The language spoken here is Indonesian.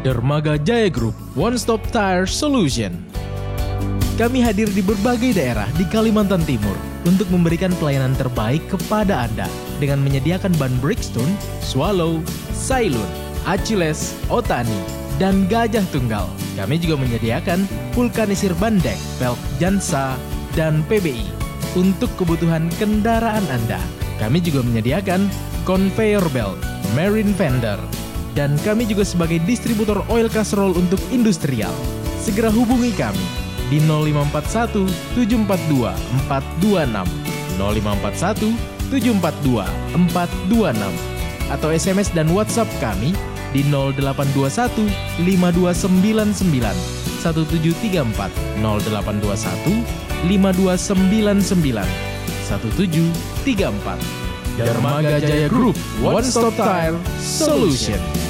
Dermaga Jaya Group, One Stop Tire Solution. Kami hadir di berbagai daerah di Kalimantan Timur untuk memberikan pelayanan terbaik kepada Anda dengan menyediakan ban Bridgestone, Swallow, Sailun, Achilles, Otani, dan Gajah Tunggal. Kami juga menyediakan vulkanisir ban dek, velg Jansa, dan PBI untuk kebutuhan kendaraan Anda. Kami juga menyediakan conveyor belt, marine fender, dan kami juga sebagai distributor oil casserole untuk industrial. Segera hubungi kami di 0541 742 426, 0541 742 426, atau SMS dan WhatsApp kami di 0821 5299 1734, 0821 5299 1734. Dermaga Jaya Group, One Stop Tire Solution.